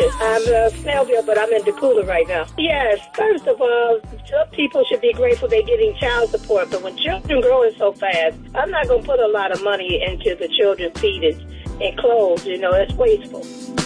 question. I'm Snellville, but I'm in Decatur right now. Yes, first of all, some people should be grateful they're getting child support, but when children growing so fast, I'm not going to put a lot of money into the children's feet and clothes. It's wasteful.